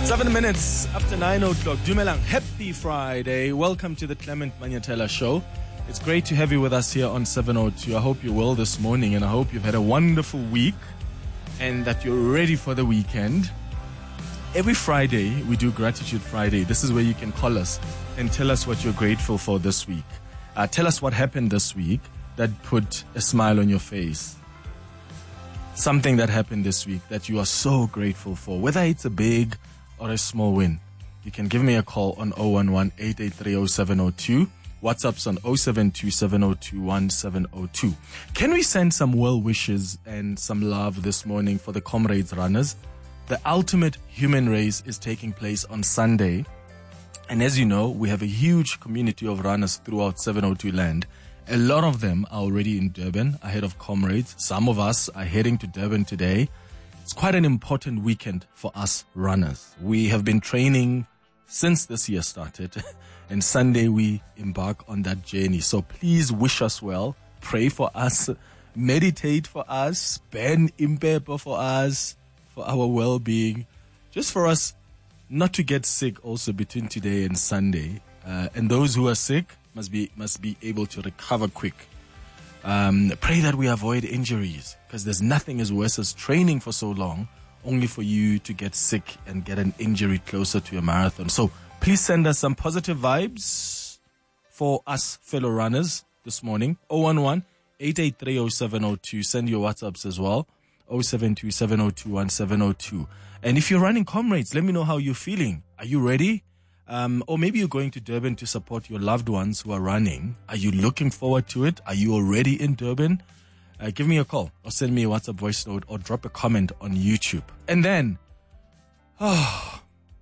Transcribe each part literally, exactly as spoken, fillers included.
Seven minutes after nine o'clock. Dumelang, happy Friday. Welcome to the Clement Manyatela Show. It's great to have you with us here on seven oh two. I hope you're well this morning and I hope you've had a wonderful week and that you're ready for the weekend. Every Friday, we do Gratitude Friday. This is where you can call us and tell us what you're grateful for this week. Uh, tell us what happened this week that put a smile on your face. Something that happened this week that you are so grateful for, whether it's a big or a small win. You can give me a call on zero one one, eight eight three, zero seven zero two. WhatsApp's on zero seven two, seven zero two, one seven zero two. Can we send some well wishes and some love this morning for the Comrades runners? The ultimate human race is taking place on Sunday. And as you know, we have a huge community of runners throughout seven oh two land. A lot of them are already in Durban ahead of Comrades. Some of us are heading to Durban today. It's quite an important weekend for us runners. We have been training since this year started, and Sunday we embark on that journey. So please wish us well, pray for us, meditate for us, ban impepo for us, for our well-being, just for us not to get sick also between today and Sunday. Uh, and those who are sick must be must be able to recover quick. Um, pray that we avoid injuries, because there's nothing as worse as training for so long only for you to get sick and get an injury closer to a marathon. So please send us some positive vibes for us fellow runners this morning. zero one one, eight eight three, zero seven zero two. Send your WhatsApps as well. zero seven two, seven zero two, one seven zero two. And if you're running Comrades, let me know how you're feeling. Are you ready? Um, or maybe you're going to Durban to support your loved ones who are running. Are you looking forward to it? Are you already in Durban? Uh, give me a call or send me a WhatsApp voice note or drop a comment on YouTube. And then, oh,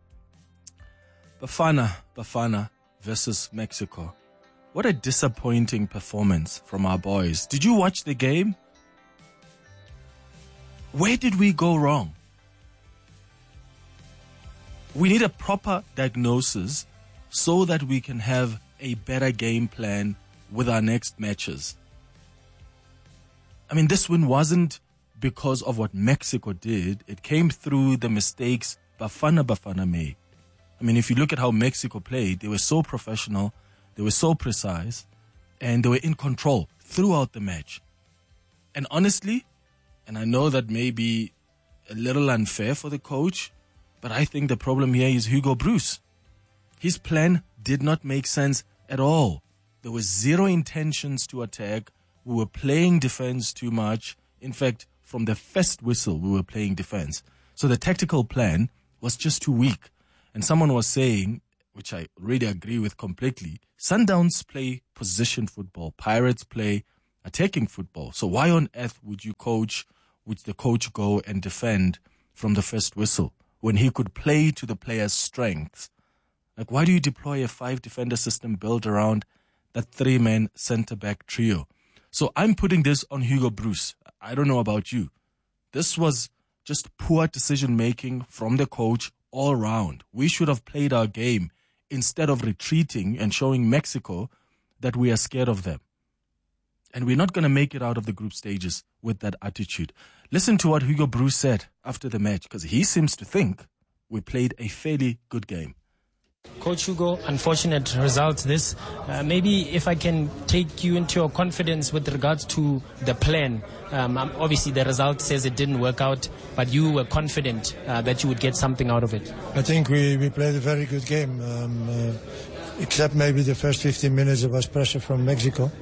Bafana, Bafana versus Mexico. What a disappointing performance from our boys. Did you watch the game? Where did we go wrong? We need a proper diagnosis so that we can have a better game plan with our next matches. I mean, this win wasn't because of what Mexico did. It came through the mistakes Bafana Bafana made. I mean, if you look at how Mexico played, they were so professional, they were so precise, and they were in control throughout the match. And honestly, and I know that may be a little unfair for the coach, but I think the problem here is Hugo Broos. His plan did not make sense at all. There was zero intentions to attack. We were playing defense too much. In fact, from the first whistle, we were playing defense. So the tactical plan was just too weak. And someone was saying, which I really agree with completely, Sundowns play position football. Pirates play attacking football. So why on earth would you coach, would the coach go and defend from the first whistle when he could play to the player's strengths? Like, why do you deploy a five-defender system built around that three-man centre-back trio? So I'm putting this on Hugo Broos. I don't know about you. This was just poor decision-making from the coach all round. We should have played our game instead of retreating and showing Mexico that we are scared of them. And we're not going to make it out of the group stages with that attitude. Listen to what Hugo Broos said after the match, because he seems to think we played a fairly good game. Coach Hugo, unfortunate results this. Uh, maybe if I can take you into your confidence with regards to the plan. Um, obviously the result says it didn't work out, but you were confident uh, that you would get something out of it. I think we, we played a very good game. Um, uh, except maybe the first fifteen minutes there was pressure from Mexico.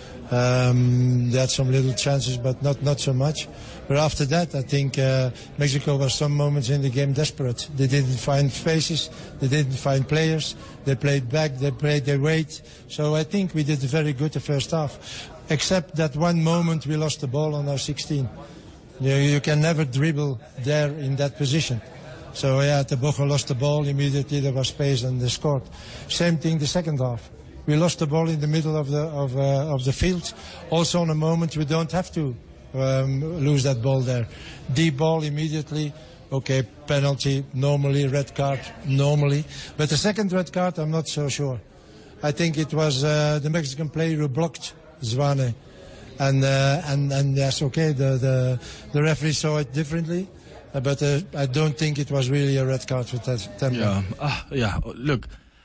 Um, they had some little chances, but not, not so much. But after that, I think uh, Mexico was some moments in the game desperate. They didn't find spaces, they didn't find players, they played back, they played their weight. So I think we did very good the first half. Except that one moment we lost the ball on our sixteen. You, you can never dribble there in that position. So yeah, the Bocho lost the ball, immediately there was space and they scored. Same thing the second half. We lost the ball in the middle of the of uh, of the field. Also, on a moment we don't have to um, lose that ball there. Deep ball immediately. Okay, penalty normally, red card normally. But the second red card, I'm not so sure. I think it was uh, the Mexican player who blocked Zwane, and uh, and and yes, okay, the the the referee saw it differently. Uh, but uh, I don't think it was really a red card for Temba. Yeah, uh, yeah. Look,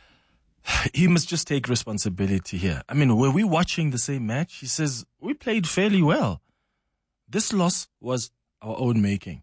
he must just take responsibility here. I mean, were we watching the same match? He says, we played fairly well. This loss was our own making.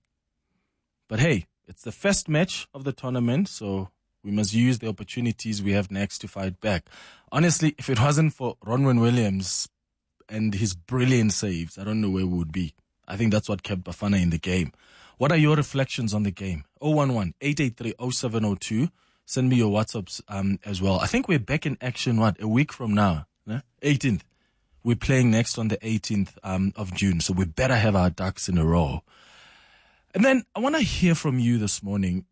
But hey, it's the first match of the tournament, so we must use the opportunities we have next to fight back. Honestly, if it wasn't for Ronwen Williams and his brilliant saves, I don't know where we would be. I think that's what kept Bafana in the game. What are your reflections on the game? oh one one, eight eight three, oh seven oh two. Send me your WhatsApps um, as well. I think we're back in action, what, a week from now? Yeah? eighteenth. We're playing next on the eighteenth um, of June, so we better have our ducks in a row. And then I want to hear from you this morning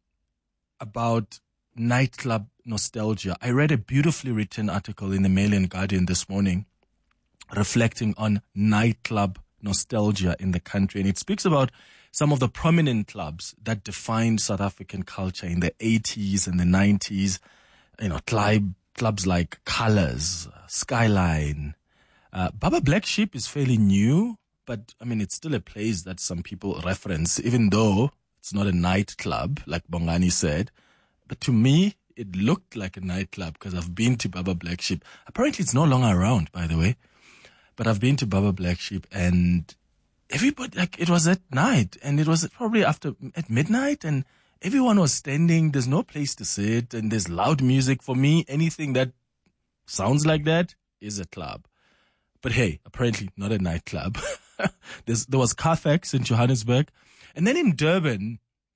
about nightclub nostalgia. I read a beautifully written article in the Mail and Guardian this morning reflecting on nightclub nostalgia in the country. And it speaks about some of the prominent clubs that defined South African culture in the eighties and the nineties. You know, club, clubs like Colours, Skyline. Uh, Baba Black Sheep is fairly new, but I mean, it's still a place that some people reference, even though it's not a nightclub, like Bongani said. But to me, it looked like a nightclub because I've been to Baba Black Sheep. Apparently, it's no longer around, by the way. But I've been to Baba Black Sheep, and everybody, like, it was at night, and it was probably after, at midnight, and everyone was standing. There's no place to sit, and there's loud music. For me, anything that sounds like that is a club. But hey, apparently not a nightclub. There's, there was Carfax in Johannesburg. And then in Durban,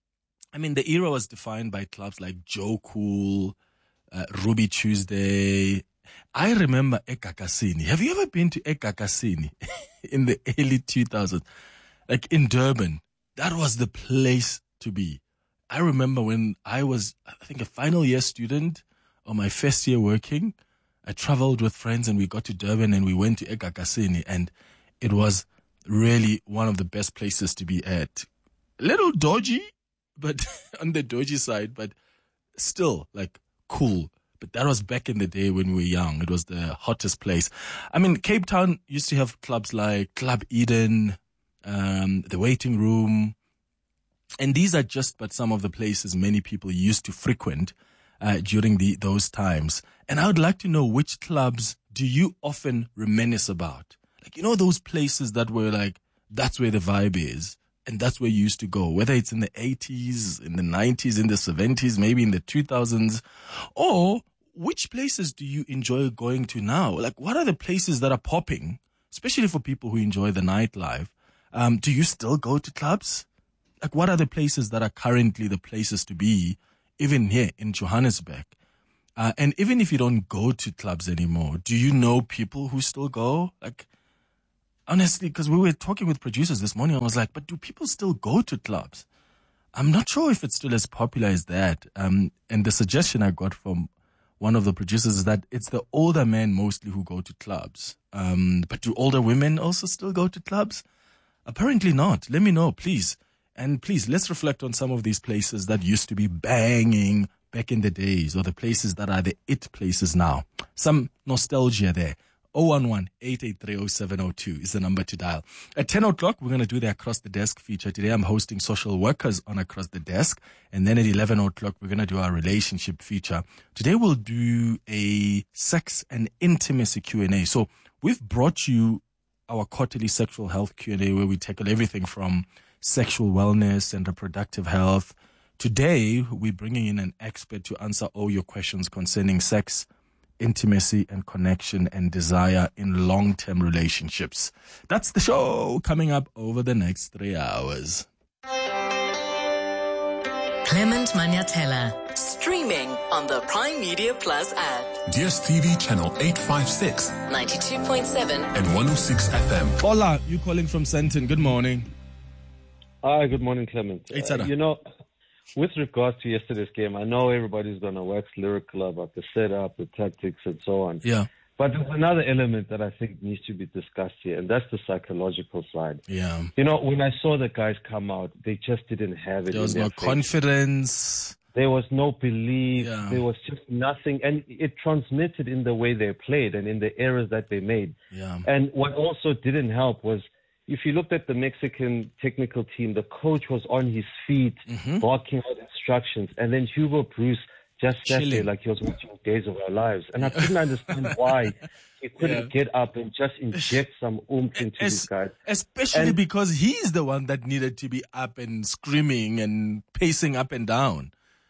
I mean, the era was defined by clubs like Joe Cool, uh, Ruby Tuesday. I remember Ekakasini. Have you ever been to Ekakasini in the early two thousands? Like in Durban, that was the place to be. I remember when I was, I think, a final year student or my first year working, I traveled with friends and we got to Durban and we went to Ekakasini, and it was really one of the best places to be at. A little dodgy, but on the dodgy side, but still like cool. But that was back in the day when we were young. It was the hottest place. I mean, Cape Town used to have clubs like Club Eden, um, the Waiting Room. And these are just but some of the places many people used to frequent uh, during the those times. And I would like to know, which clubs do you often reminisce about? Like, you know, those places that were like, that's where the vibe is. And that's where you used to go, whether it's in the eighties, in the nineties, in the seventies, maybe in the two thousands. Or which places do you enjoy going to now? Like, what are the places that are popping, especially for people who enjoy the nightlife? Um, do you still go to clubs? Like, what are the places that are currently the places to be, even here in Johannesburg? Uh, and even if you don't go to clubs anymore, do you know people who still go? Like, honestly, because we were talking with producers this morning, I was like, but do people still go to clubs? I'm not sure if it's still as popular as that. Um, and the suggestion I got from one of the producers is that it's the older men mostly who go to clubs. Um, but do older women also still go to clubs? Apparently not. Let me know, please. And please, let's reflect on some of these places that used to be banging back in the days, or the places that are the it places now. Some nostalgia there. oh one one, eight eight three, oh seven oh two is the number to dial. At ten o'clock, we're going to do the Across the Desk feature. Today, I'm hosting social workers on Across the Desk. And then at eleven o'clock, we're going to do our relationship feature. Today, we'll do a sex and intimacy Q and A. So we've brought you our quarterly sexual health Q and A, where we tackle everything from sexual wellness and reproductive health. Today, we're bringing in an expert to answer all your questions concerning sex, intimacy, and connection and desire in long-term relationships. That's the show coming up over the next three hours. Clement Maniatella, streaming on the Prime Media Plus app. D S T V channel eight fifty-six, ninety-two point seven and one oh six F M. Hola, you calling from Sandton. Good morning. Hi, good morning, Clement. Hey, uh, you know, with regards to yesterday's game, I know everybody's going to wax lyrical about the setup, the tactics, and so on. Yeah. But there's another element that I think needs to be discussed here, and that's the psychological side. Yeah. You know, when I saw the guys come out, they just didn't have it. There was in no their confidence. There was no belief. Yeah. There was just nothing. And it transmitted in the way they played and in the errors that they made. Yeah. And what also didn't help was, if you looked at the Mexican technical team, the coach was on his feet, mm-hmm. barking out instructions, and then Hugo Bruce just sat Chilling. there like he was watching Days of Our Lives. And I couldn't understand why he couldn't Yeah. get up and just inject some oomph into Es- these guys. Especially And- because he's the one that needed to be up and screaming and pacing up and down.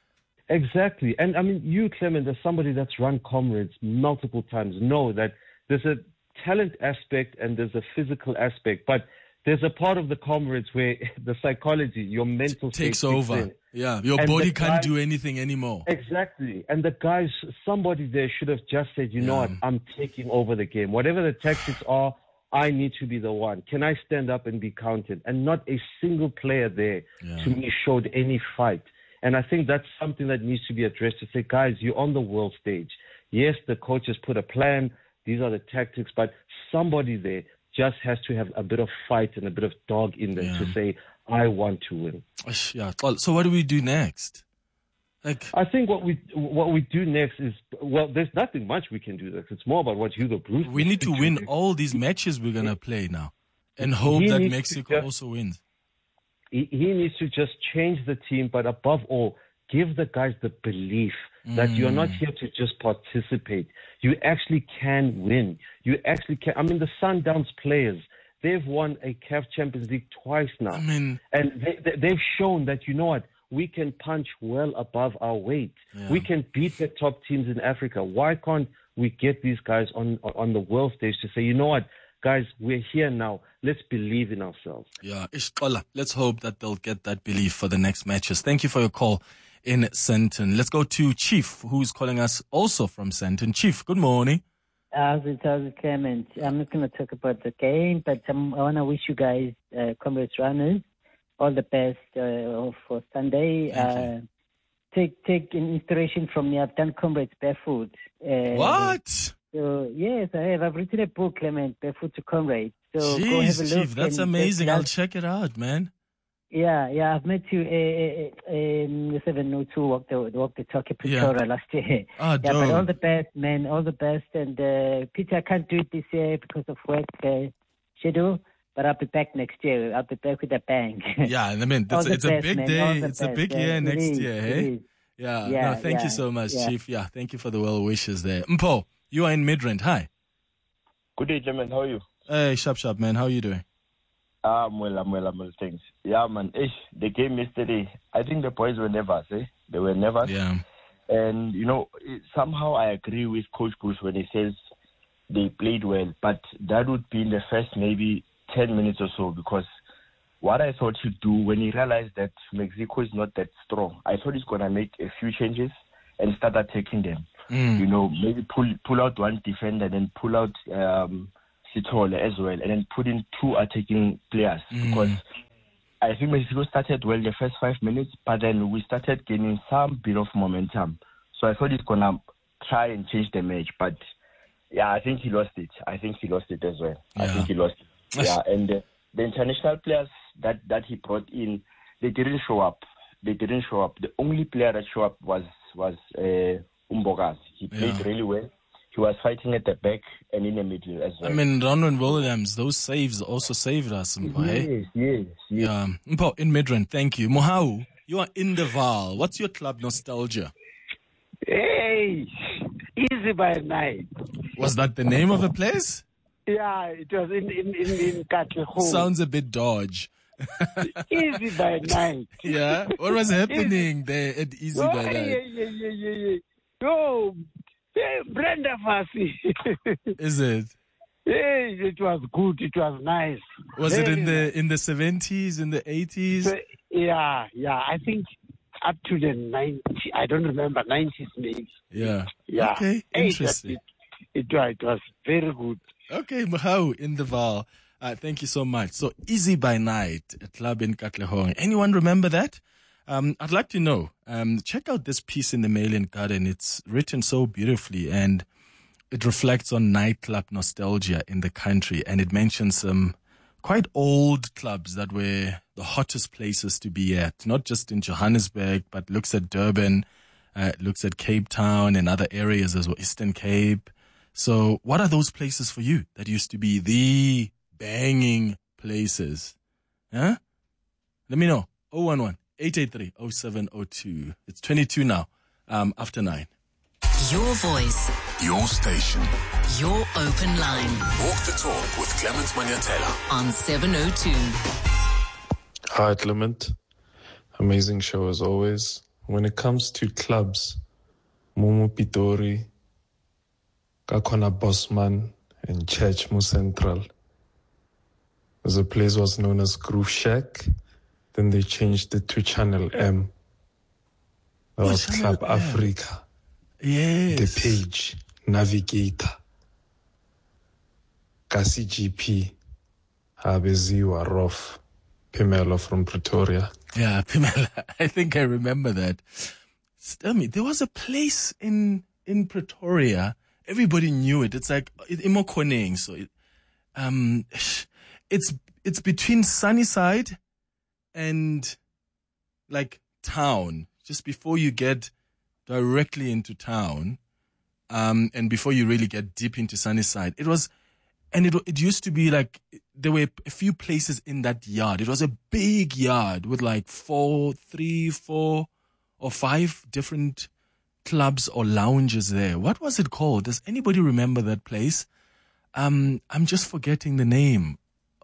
Exactly. And I mean, you, Clement, as somebody that's run Comrades multiple times, know that there's a talent aspect and there's a physical aspect, but there's a part of the Comrades where the psychology, your mental state Takes kicks over. in. Yeah, your And body the can't guy- do anything anymore. Exactly. And the guys, somebody there should have just said, you know Yeah. what, I'm taking over the game. Whatever the tactics are, I need to be the one. Can I stand up and be counted? And not a single player there, Yeah. to me, showed any fight. And I think that's something that needs to be addressed, to say, guys, you're on the world stage. Yes, the coach has put a plan. These are the tactics. But somebody there just has to have a bit of fight and a bit of dog in them Yeah. to say, I want to win. Ish, yeah. Well, so what do we do next? Like, I think what we what we do next is, well, there's nothing much we can do next. It's more about what Hugo Bruce we need to needs win do. all these matches we're going to play now and hope He that needs to Mexico just- also wins. He, he needs to just change the team, but above all, give the guys the belief that you're not here to just participate. You actually can win. You actually can. I mean, the Sundowns players, they've won a C A F Champions League twice now. I mean, And they, they, they've shown that, you know what, we can punch well above our weight. Yeah. We can beat the top teams in Africa. Why can't we get these guys on on the world stage to say, you know what, guys, we're here now. Let's believe in ourselves. yeah, ish, Xola. Let's hope that they'll get that belief for the next matches. Thank you for your call in Sandton. Let's go to Chief, who's calling us also from Sandton. Chief, good morning. How's it, how's it, Clement? I'm not going to talk about the game, but um, I want to wish you guys, uh, Comrades runners, all the best uh, for Sunday. Thank Uh, you. take take an inspiration from me. I've done Comrades barefoot. Uh, What? So yes, I have. I've written a book, Clement, Barefoot to Comrades. So go have a Jeez, look. Chief, that's and amazing. just- I'll check it out, man. Yeah, yeah. I've met you uh, uh, in the seven oh two Walk the Walk the Talk in Yeah. Pretoria last year. Ah, Yeah, but dope. all the best, man. All the best. And uh, Peter, I can't do it this year because of work uh, schedule, but I'll be back next year. I'll be back with a bang. Yeah, I mean, All it's, the it's a best, big man. day. All the It's a best. big Yeah, year it next is, year, it hey? is. Yeah, Yeah, no, thank yeah, you so much, yeah. Chief. Yeah, thank you for the well wishes there. Mpo, you are in Midrand. Hi. Good day, Clement. How are you? Hey, Sharp Sharp, man. How are you doing? Ah, I'm well, I'm well, I'm well, thanks. Yeah, man. Ish, the game yesterday, I think the boys were nervous, eh? They were nervous. Yeah. And, you know, it, somehow I agree with Coach Bruce when he says they played well, but that would be in the first maybe ten minutes or so, because what I thought he'd do when he realized that Mexico is not that strong, I thought he's going to make a few changes and start attacking them. Mm. You know, maybe pull pull out one defender, then pull out um, Sithole as well, and then put in two attacking players. Mm. Because I think Mexico started well the first five minutes, but then we started gaining some bit of momentum. So I thought he's going to try and change the match, but yeah, I think he lost it. I think he lost it as well. I Yeah. think he lost it. Yeah, and uh, the international players that, that he brought in, they didn't show up. They didn't show up. The only player that showed up was was uh, Umbogazi. He played Yeah. really well. He was fighting at the back and in the middle as well. I mean, Ronwen Williams, those saves also saved us, Mpo, hey? yes, yes, yes. Yeah. Mpo, in Midrand, thank you. Mohau, you are in the Val. What's your club nostalgia? Hey, easy by night. Was that the name of a place? Yeah, it was in in in, in Katlehong. Sounds a bit dodge. Easy by night. Yeah? What was happening there at Easy Oh, by yeah, Night? yeah, yeah, yeah, yeah, yeah. Oh, hey, Brenda Fassi. Is it? Hey, it was good. It was nice. Was it Very in the in the seventies, in the eighties? nice. Yeah, yeah. I think up to the ninety. I don't remember nineties maybe. Yeah. Yeah. Okay, Hey, interesting. It, it, was- it was very good. Okay, Mohau in the Val. Uh, thank you so much. So, Easy by Night, a club in Katlehong. Anyone remember that? Um, I'd like to know. Um, check out this piece in the Mail and Garden. It's written so beautifully and it reflects on nightclub nostalgia in the country. And it mentions some quite old clubs that were the hottest places to be at, not just in Johannesburg, but looks at Durban, uh, looks at Cape Town and other areas as well, Eastern Cape. So what are those places for you that used to be the banging places. Huh? Let me know. oh one one, eight eight three, oh seven oh two. It's twenty-two now, um, after nine. Your voice. Your station. Your open line. Walk the talk with Clement Manyatela on seven oh two. Hi, Clement. Amazing show as always. When it comes to clubs, Momo Pitori, Kakona Bosman, and Church Mo Central. There's a place was known as Groove Shack. Then they changed it to Channel M. That Oh, was Channel Club M. Africa. Yes. The Page, Navigator, Kasi G P, Abeziwa Rof, Pimelo from Pretoria. Yeah, Pimela. I think I remember that. Tell me, there was a place in in Pretoria. Everybody knew it. It's like Imokoneng. So, it, um, it's it's between Sunnyside and like town. Just before you get directly into town, um, and before you really get deep into Sunnyside, it was, and it it used to be like there were a few places in that yard. It was a big yard with like four, three, four, or five different clubs or lounges there. What was it called? Does anybody remember that place? Um, I'm just forgetting the name.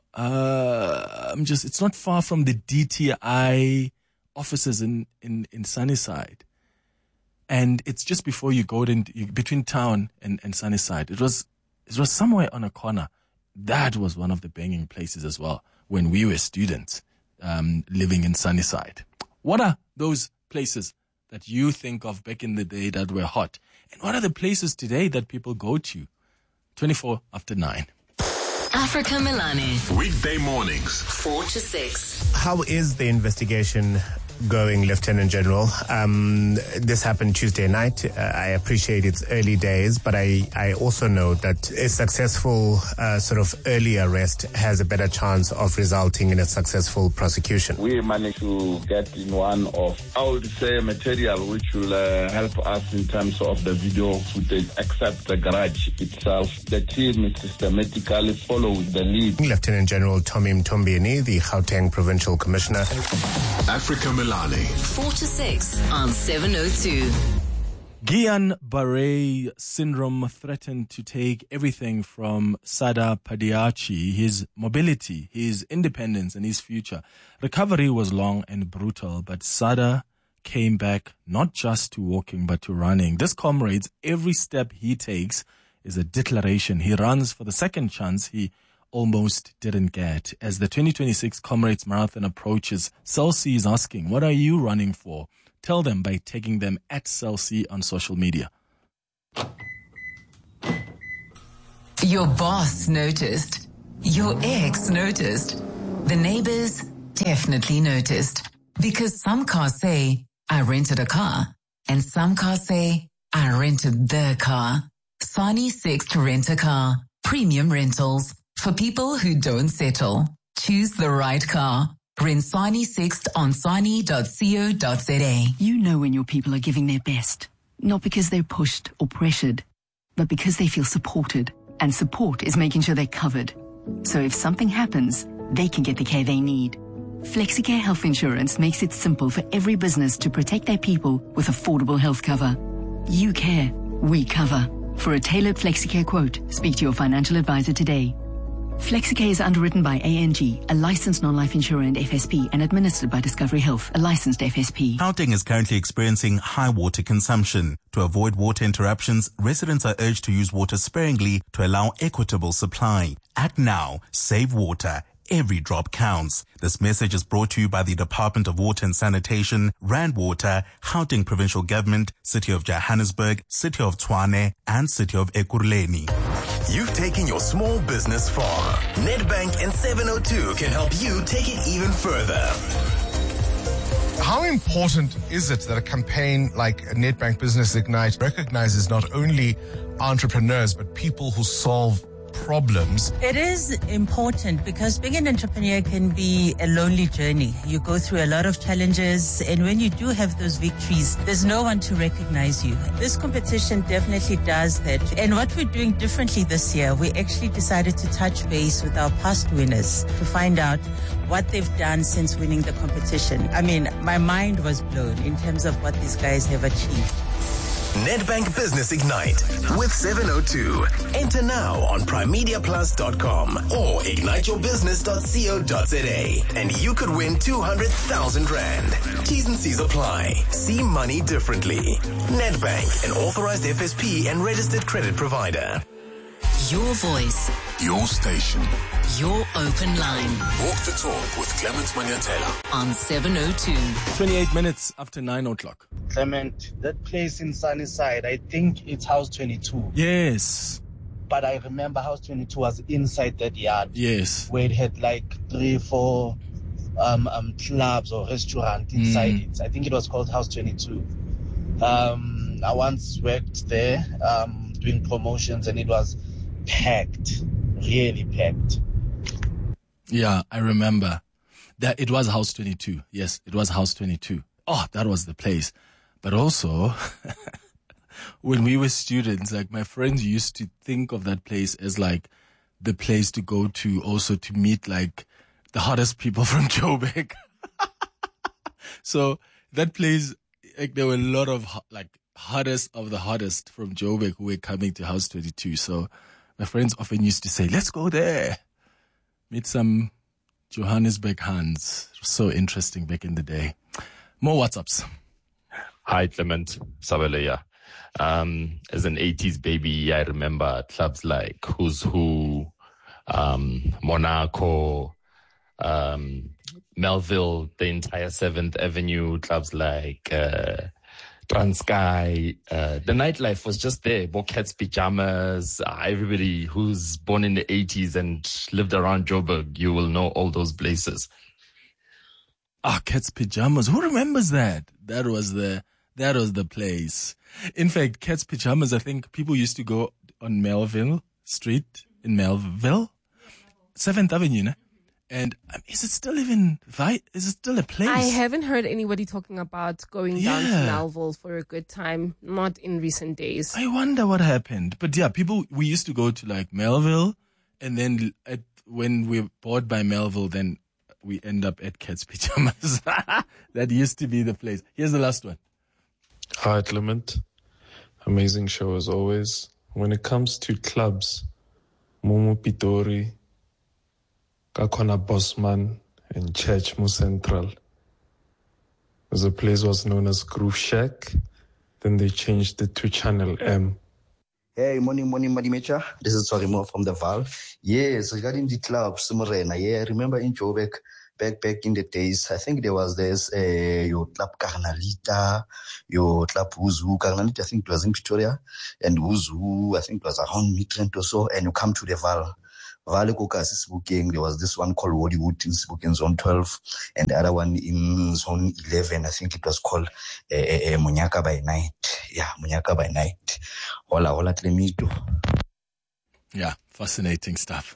Uh, I'm just, it's not far from the D T I offices in, in, in Sunnyside. And it's just before you go in, you, between town and, and Sunnyside. It was, it was somewhere on a corner. That was one of the banging places as well when we were students, um, living in Sunnyside. What are those places that you think of back in the day that were hot? And what are the places today that people go to? twenty-four after nine. Africa Milani. Weekday mornings. four to six. How is the investigation going, Lieutenant General? Um, this happened Tuesday night. Uh, I appreciate it's early days, but I, I also know that a successful uh, sort of early arrest has a better chance of resulting in a successful prosecution. We managed to get in one of, I would say, material which will uh, help us in terms of the video footage, except the garage itself. The team is systematically following the lead. Lieutenant General Tommy Mtombeni, the Gauteng Provincial Commissioner. Africa Milani. four to six on seven oh two. Guillain-Barré syndrome threatened to take everything from Sada Padiachi, his mobility, his independence, and his future. Recovery was long and brutal, but Sada came back not just to walking, but to running. This comrades, every step he takes is a declaration. He runs for the second chance he almost didn't get. As the twenty twenty-six Comrades Marathon approaches, Cell C is asking, what are you running for? Tell them by tagging them at Cell C on social media. Your boss noticed. Your ex noticed. The neighbors definitely noticed. Because some cars say, I rented a car. And some cars say, I rented the car. Sani Sixt Rent a Car. Premium rentals. For people who don't settle. Choose the right car. Rent Sani Sixt on sani dot co dot za. You know when your people are giving their best. Not because they're pushed or pressured, but because they feel supported. And support is making sure they're covered. So if something happens, they can get the care they need. FlexiCare Health Insurance makes it simple for every business to protect their people with affordable health cover. You care, we cover. For a tailored FlexiCare quote, speak to your financial advisor today. FlexiCare is underwritten by A N G, a licensed non-life insurer and F S P, and administered by Discovery Health, a licensed F S P. Gauteng is currently experiencing high water consumption. To avoid water interruptions, residents are urged to use water sparingly to allow equitable supply. Act now. Save water. Every drop counts. This message is brought to you by the Department of Water and Sanitation, Rand Water, Gauteng Provincial Government, City of Johannesburg, City of Tshwane, and City of Ekurhuleni. You've taken your small business far. Nedbank and seven oh two can help you take it even further. How important is it that a campaign like Nedbank Business Ignite recognizes not only entrepreneurs, but people who solve problems. It is important because being an entrepreneur can be a lonely journey. You go through a lot of challenges, and when you do have those victories, there's no one to recognize you. This competition definitely does that. And what we're doing differently this year, we actually decided to touch base with our past winners to find out what they've done since winning the competition. I mean, my mind was blown in terms of what these guys have achieved. Nedbank Business Ignite with seven oh two. Enter now on prime media plus dot com or ignite your business dot co dot za and you could win two hundred thousand rand. T's and C's apply. See money differently. Nedbank, an authorized F S P and registered credit provider. Your voice. Your station. Your open line. Walk the talk with Clement Manyatela. On seven oh two. twenty-eight minutes after nine o'clock. Clement, that place in Sunnyside, I think it's House twenty-two. Yes. But I remember House twenty-two was inside that yard. Yes. Where it had like three, four um, um, clubs or restaurants inside Mm. it. I think it was called House twenty-two. Um, I once worked there um, doing promotions and it was packed, really packed. Yeah, I remember that it was House twenty-two. Yes, it was House twenty-two. Oh, that was the place. But also, when we were students, like my friends used to think of that place as like the place to go to also to meet like the hottest people from Joburg. So that place, like there were a lot of ho- like hottest of the hottest from Joburg who were coming to House twenty-two. So my friends often used to say, let's go there. Meet some Johannesburg Hans. It was so interesting back in the day. More WhatsApps. Hi, Clement Sabeleya. Um, as an eighties baby, I remember clubs like Who's Who, um, Monaco, um, Melville, the entire seventh Avenue, clubs like uh, Transkei. Uh, the nightlife was just there. Bokets, pajamas. Uh, everybody who's born in the eighties and lived around Joburg, you will know all those places. Ah, Cats Pajamas. Who remembers that? That was the that was the place. In fact, Cats Pajamas, I think people used to go on Melville Street in Melville, seventh Avenue, né? And um, is it still even vi- Is it still a place? I haven't heard anybody talking about going down to Yeah. Melville for a good time. Not in recent days. I wonder what happened. But yeah, people, we used to go to like Melville, and then at, when we're bored by Melville, then we end up at Cats Pajamas. That used to be the place. Here's the last one. Hi, Clement. Amazing show as always. When it comes to clubs, Momo Pitori, Kakona Bosman, and Church Mu Central. The place was known as Groove Shack. Then they changed it to Channel M. Hey, morning, morning, Madimecha. This is Sorimo from the Val. Yes, regarding the clubs, Morena. Yeah, I remember in Joburg, back back in the days, I think there was this, uh, your club Carnalita, your club Wuzu. Carnalita, I think it was in Pretoria, and Wuzu, I think it was around Midrand or so, and you come to the Val. Vale Kokas is booking. There was this one called Woodywood in booking zone twelve, and the other one in zone eleven. I think it was called uh, uh, Munyaka by night. Yeah, Munyaka by night. Hola, hola, Tlemito. Yeah, fascinating stuff.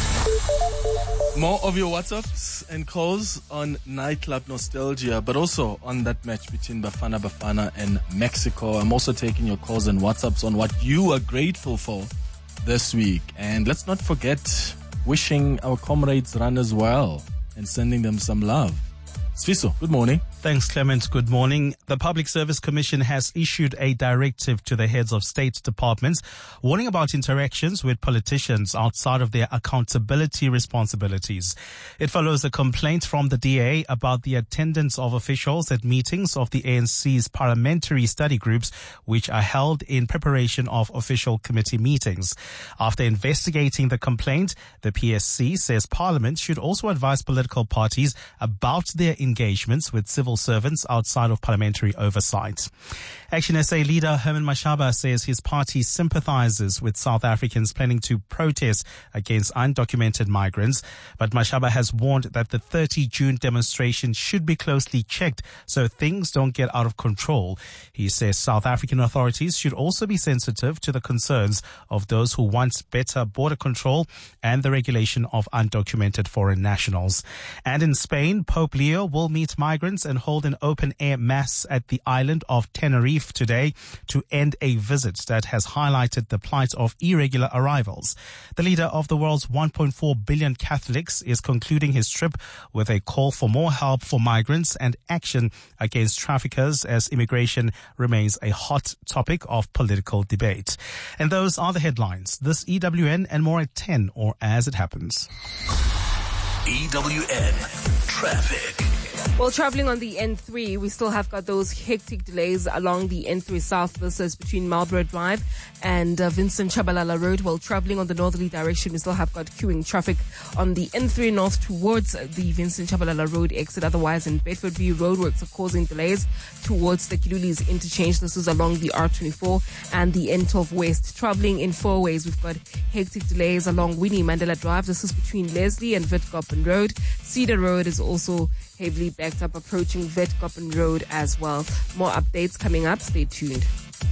More of your WhatsApps and calls on nightclub nostalgia, but also on that match between Bafana Bafana and Mexico. I'm also taking your calls and WhatsApps on what you are grateful for this week. And let's not forget wishing our comrades runners well and sending them some love. Sfiso, good morning. Thanks, Clement. Good morning. The Public Service Commission has issued a directive to the heads of state departments warning about interactions with politicians outside of their accountability responsibilities. It follows a complaint from the D A about the attendance of officials at meetings of the A N C's parliamentary study groups, which are held in preparation of official committee meetings. After investigating the complaint, the P S C says Parliament should also advise political parties about their engagements with civil civil servants outside of parliamentary oversight. Action S A leader Herman Mashaba says his party sympathizes with South Africans planning to protest against undocumented migrants. But Mashaba has warned that the thirtieth of June demonstration should be closely checked so things don't get out of control. He says South African authorities should also be sensitive to the concerns of those who want better border control and the regulation of undocumented foreign nationals. And in Spain, Pope Leo will meet migrants and hold an open-air mass at the island of Tenerife today to end a visit that has highlighted the plight of irregular arrivals. The leader of the world's one point four billion Catholics is concluding his trip with a call for more help for migrants and action against traffickers as immigration remains a hot topic of political debate. And those are the headlines. This E W N and more at ten, or as it happens. E W N Traffic. Well, traveling on the N three, we still have got those hectic delays along the N three South. This is between Marlborough Drive and uh, Vincent Chabalala Road. While traveling on the northerly direction, we still have got queuing traffic on the N three North towards the Vincent Chabalala Road exit. Otherwise, in Bedford View, roadworks are causing delays towards the Kilulis interchange. This is along the R twenty-four and the N twelve West. Traveling in four ways, we've got hectic delays along Winnie Mandela Drive. This is between Leslie and Witkoppen Road. Cedar Road is also heavily backed up approaching Witkoppen Road as well. More updates coming up. Stay tuned.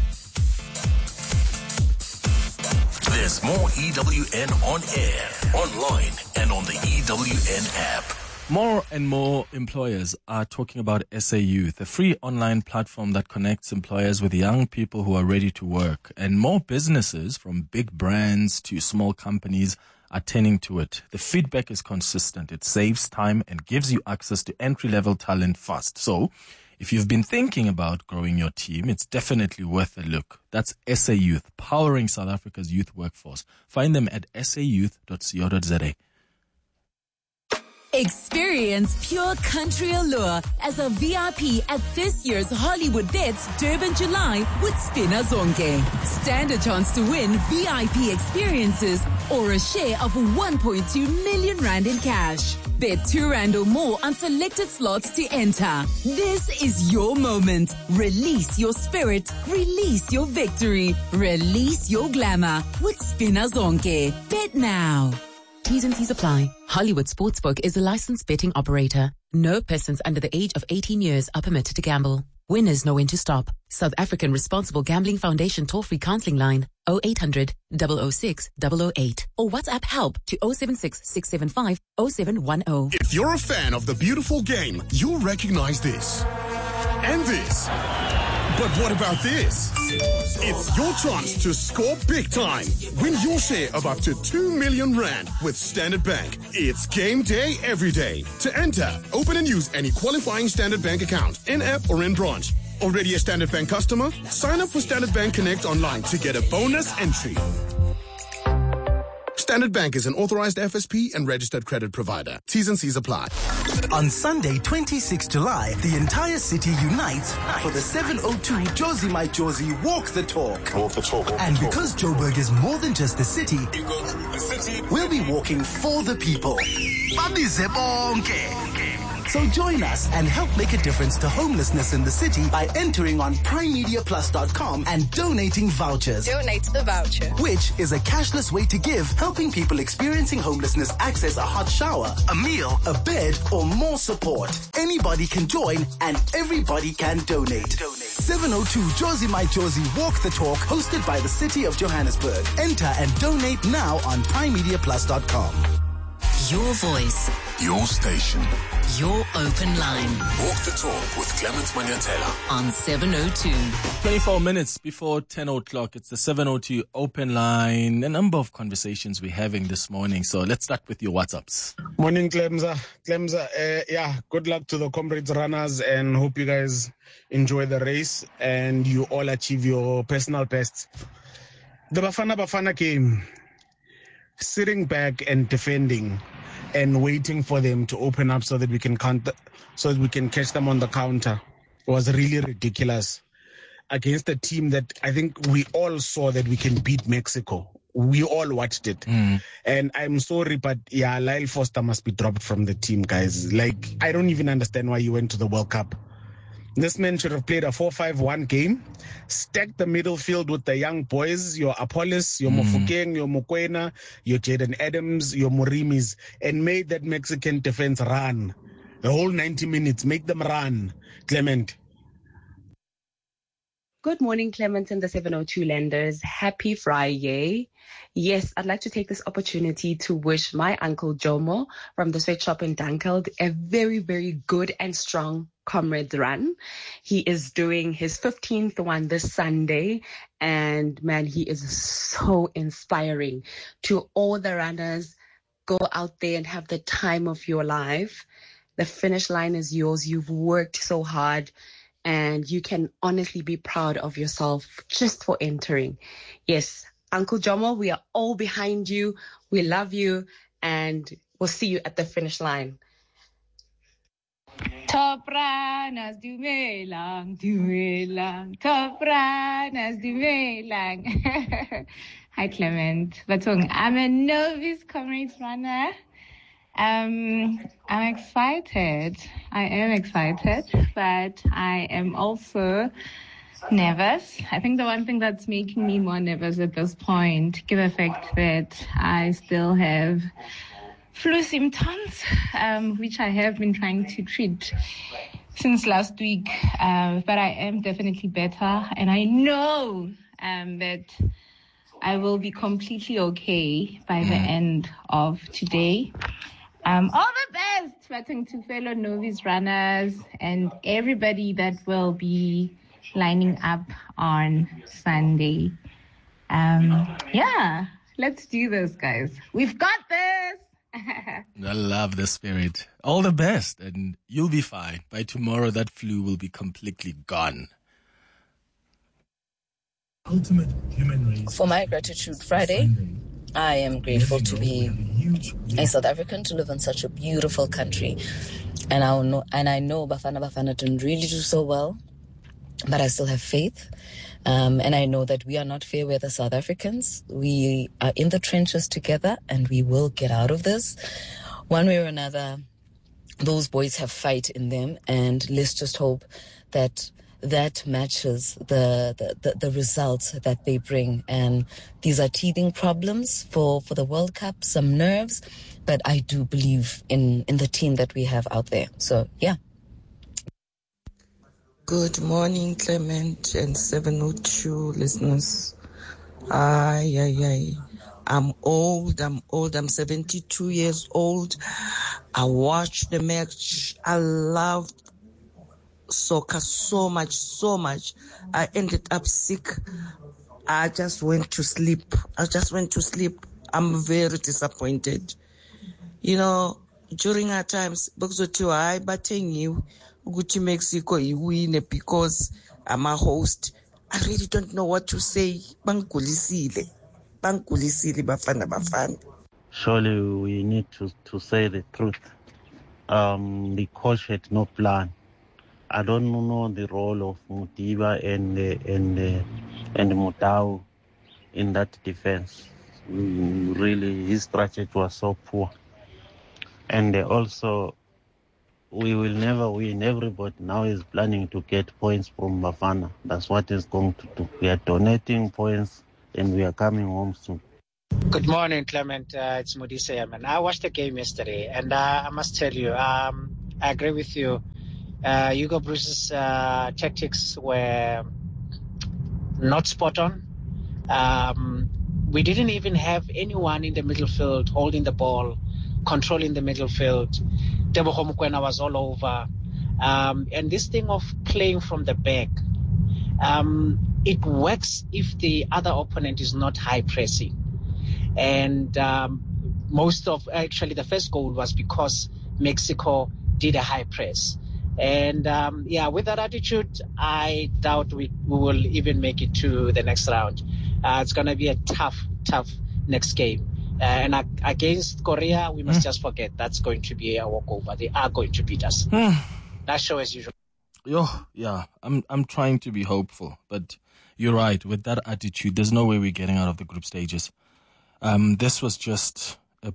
There's more E W N on air, online, and on the E W N app. More and more employers are talking about S A Youth, a free online platform that connects employers with young people who are ready to work. And more businesses, from big brands to small companies, are turning to it. The feedback is consistent. It saves time and gives you access to entry-level talent fast. So, if you've been thinking about growing your team, it's definitely worth a look. That's S A Youth, powering South Africa's youth workforce. Find them at s a youth dot co dot z a. Experience pure country allure as a V I P at this year's Hollywood Bets Durban July with Spina Zonke. Stand a chance to win V I P experiences or a share of one point two million rand in cash. Bet two rand or more on selected slots to enter. This is your moment. Release your spirit. Release your victory. Release your glamour with Spina Zonke. Bet now. T's and C's apply. Hollywood Sportsbook is a licensed betting operator. No persons under the age of eighteen years are permitted to gamble. Winners know when to stop. South African Responsible Gambling Foundation toll-free counseling line oh eight hundred, double oh six, double oh eight or WhatsApp help to oh seven six, six seven five, oh seven one oh. If you're a fan of the beautiful game, you'll recognize this. And this. But what about this? It's your chance to score big time. Win your share of up to two million rand with Standard Bank. It's game day every day. To enter, open and use any qualifying Standard Bank account, in-app or in-branch. Already a Standard Bank customer? Sign up for Standard Bank Connect online to get a bonus entry. Standard Bank is an authorized F S P and registered credit provider. T's and C's apply. On Sunday, twenty-sixth of July, the entire city unites for the seven oh two Josie My Josie Walk the Talk. Walk the Talk. Walk and the because talk. Joburg is more than just the city, You go through the city. we'll be walking for the people. So join us and help make a difference to homelessness in the city by entering on prime media plus dot com and donating vouchers. Donate the voucher. Which is a cashless way to give, helping people experiencing homelessness access a hot shower, a meal, a bed, or more support. Anybody can join and everybody can donate. seven oh two Josie My Josie Walk the Talk, hosted by the City of Johannesburg. Enter and donate now on prime media plus dot com. Your voice. Your station. Your open line. Walk the Talk with Clement Manyatela. On seven oh two. twenty-four minutes before ten o'clock. It's the seven oh two open line. A number of conversations we're having this morning. So let's start with your WhatsApps. Morning, Clemza. Clemza, uh, yeah, good luck to the comrades runners and hope you guys enjoy the race and you all achieve your personal bests. The Bafana Bafana game, sitting back and defending and waiting for them to open up so that we can counter, so that we can catch them on the counter was really ridiculous against a team that I think we all saw that we can beat Mexico. We all watched it. Mm. And I'm sorry, but yeah, Lyle Foster must be dropped from the team, guys. Like, I don't even understand why you went to the World Cup. This man should have played a four five one game, stacked the middle field with the young boys, your Apollos, your mm. Mofokeng, your Mokoena, your Jaden Adams, your Morimis, and made that Mexican defense run. The whole ninety minutes, make them run. Clement. Good morning, Clement and the seven oh two Lenders. Happy Friday. Yes, I'd like to take this opportunity to wish my uncle Jomo from the sweatshop in Dunkeld a very, very good and strong Comrades run. He is doing his fifteenth one this Sunday, and man, he is so inspiring. To all the runners, go out there and have the time of your life. The finish line is yours. You've worked so hard, and you can honestly be proud of yourself just for entering. Yes, Uncle Jomo, we are all behind you. We love you, and we'll see you at the finish line. Top runners dumelang, dumelang, top runners dumelang. Hi, Clement. Batong, I'm a novice Comrades runner. Um, I'm excited. I am excited, but I am also nervous. I think the one thing that's making me more nervous at this point, given the fact that I still have flu symptoms, um, which I have been trying to treat since last week, uh, but I am definitely better, and I know um, that I will be completely okay by the end of today. Um, all the best, Batting to fellow novice runners and everybody that will be lining up on Sunday. Um, yeah, let's do this, guys. We've got this. I love the spirit. All the best, and you'll be fine. By tomorrow, that flu will be completely gone. Ultimate human race. For my Gratitude Friday, I am grateful to be a South African, to live in such a beautiful country. And I know, and I know Bafana Bafana didn't really do so well, but I still have faith. Um, and I know that we are not fair weather South Africans. We are in the trenches together, and we will get out of this. One way or another, those boys have fight in them, and let's just hope that that matches the, the, the, the results that they bring. And these are teething problems for, for the World Cup, some nerves, but I do believe in, in the team that we have out there. So, yeah. Good morning, Clement and seven oh two listeners. Ay, ay, ay. I'm old, I'm old, I'm seventy-two years old. I watched the match. I loved soccer so much, so much. I ended up sick. I just went to sleep. I just went to sleep. I'm very disappointed. You know, during our times, I batting you. Gucci Mexico win because I'm a host. I really don't know what to say. Bankulisile. Bankulisile Bafana Bafana. Surely we need to, to say the truth. Um, the coach had no plan. I don't know the role of Mutiba and uh, and uh, and Mutau in that defense. Mm, really, his strategy was so poor. And uh, also, we will never win. Everybody now is planning to get points from Bafana. That's what is going to do. We are donating points, and we are coming home soon. Good morning, Clement. Uh, it's Modise Yaman. I watched the game yesterday, and uh, I must tell you, um, I agree with you. Uh, Hugo Bruce's uh, tactics were not spot on. Um, we didn't even have anyone in the middle field holding the ball, controlling the middle field. Tebogo Mokoena was all over. Um, and this thing of playing from the back, um, it works if the other opponent is not high pressing. And um, most of, actually, the first goal was because Mexico did a high press. And um, yeah, with that attitude, I doubt we, we will even make it to the next round. Uh, it's going to be a tough, tough next game. Uh, and uh, against Korea, we must mm. just forget that's going to be a walkover. They are going to beat us. That show as usual. Yo, yeah, I'm I'm trying to be hopeful, but you're right. With that attitude, there's no way we're getting out of the group stages. Um, this was just a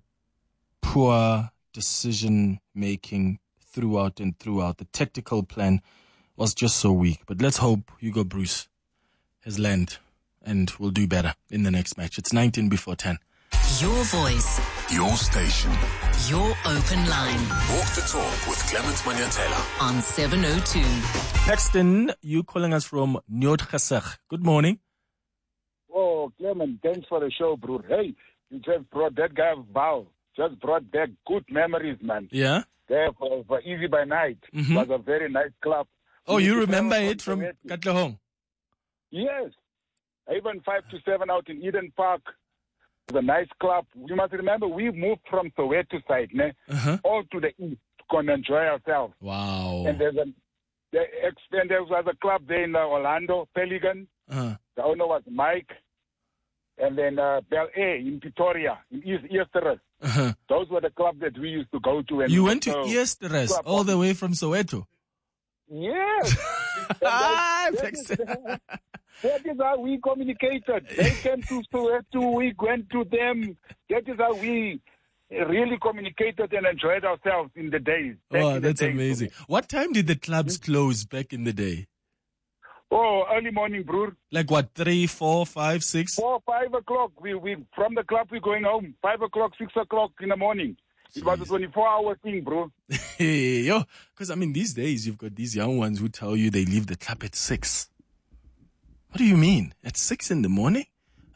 poor decision making throughout and throughout. The tactical plan was just so weak. But let's hope Hugo Bruce has learned and will do better in the next match. It's nineteen before ten. Your voice. Your station. Your open line. Walk the talk with Clement Manyatela on seven oh two. Paxton, you calling us from Nyoudgesig. Good morning. Oh, Clement, thanks for the show, bro. Hey, you just brought that guy Val. Just brought back good memories, man. Yeah? There for, for Easy by Night. Mm-hmm. It was a very nice club. Oh, you remember it from Katlehong? Yes. Even five to seven out in Eden Park. It was a nice club. You must remember, we moved from Soweto side, ne, uh-huh. all to the east to go and enjoy ourselves. Wow. And there's a, there, and there was a club there in uh, Orlando, Pelican. Uh-huh. The owner was Mike. And then uh, Bel Air in Pretoria, in East Easterus. Uh-huh. Those were the clubs that we used to go to. And you went to so, Easterus all the way from Soweto? Yes. that, that, is, that is how we communicated. They came to Soweto, we went to them. That is how we really communicated and enjoyed ourselves in the days. Oh, in that's the days. amazing. What time did the clubs close back in the day? Oh, early morning, bro. Like what, three, four, five, six? Four, five o'clock. We we from the club we're going home. Five o'clock, six o'clock in the morning. It was a twenty-four hour thing, bro. Hey, yo, because I mean, these days you've got these young ones who tell you they leave the club at six. What do you mean? At six in the morning?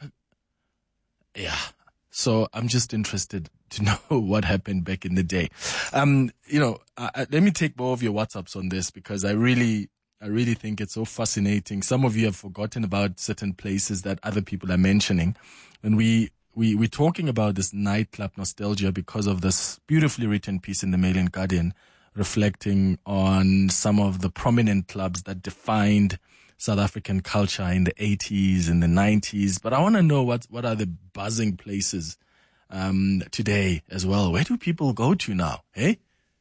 Yeah. So I'm just interested to know what happened back in the day. Um, you know, uh, let me take more of your WhatsApps on this because I really. I really think it's so fascinating. Some of you have forgotten about certain places that other people are mentioning. And we, we, we're talking about this nightclub nostalgia because of this beautifully written piece in the Mail and Guardian reflecting on some of the prominent clubs that defined South African culture in the eighties and the nineties. But I want to know what, what are the buzzing places um, today as well. Where do people go to now? Hey?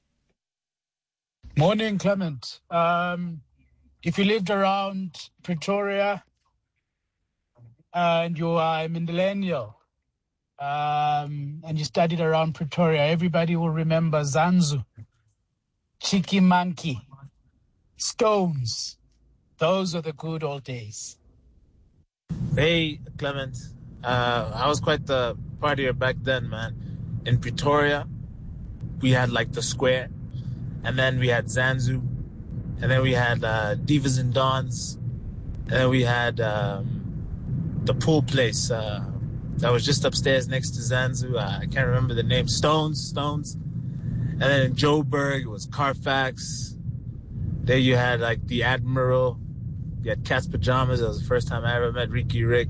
Morning, Clement. Um, If you lived around Pretoria uh, and you are a millennial um, and you studied around Pretoria, everybody will remember Zanzu, Cheeky Monkey, Stones. Those are the good old days. Hey, Clement. Uh, I was quite the partier back then, man. In Pretoria, we had like the square, and then we had Zanzu. And then we had uh, Divas and Dons. And then we had um, the pool place uh, that was just upstairs next to Zanzu. Uh, I can't remember the name. Stones, Stones. And then in Joburg, it was Carfax. There you had like the Admiral. You had Cat's Pajamas. That was the first time I ever met Ricky Rick.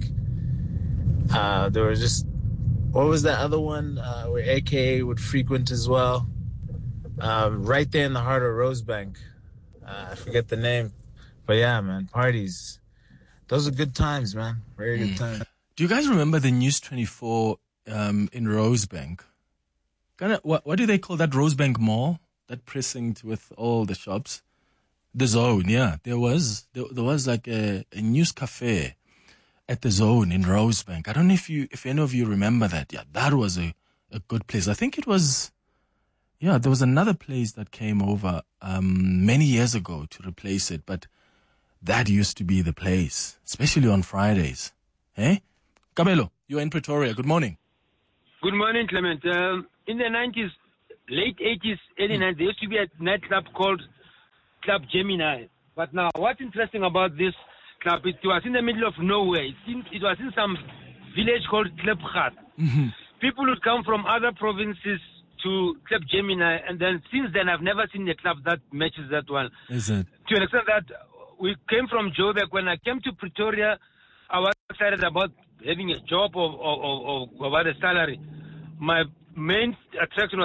Uh, there was just, what was that other one uh, where A K A would frequent as well? Um, right there in the heart of Rosebank. Uh, I forget the name. But yeah, man, parties. Those are good times, man. Very good times. Do you guys remember the News twenty-four um, in Rosebank? Kinda, what, what do they call that Rosebank Mall? That precinct with all the shops? The Zone, yeah. There was there, there was like a, a news cafe at the Zone in Rosebank. I don't know if you if any of you remember that. Yeah, that was a, a good place. I think it was... Yeah, there was another place that came over um, many years ago to replace it, but that used to be the place, especially on Fridays. Eh? Kabelo, you're in Pretoria. Good morning. Good morning, Clement. Um, in the nineties, late eighties, early nineties, there used to be a nightclub called Club Gemini. But now, what's interesting about this club, it was in the middle of nowhere. It, seemed, it was in some village called Klipgat. Mm-hmm. People would come from other provinces to Club Gemini, and then since then I've never seen a club that matches that one. Is it? To an extent that we came from Joburg. When I came to Pretoria, I was excited about having a job or, or, or, or about a salary. My main attraction was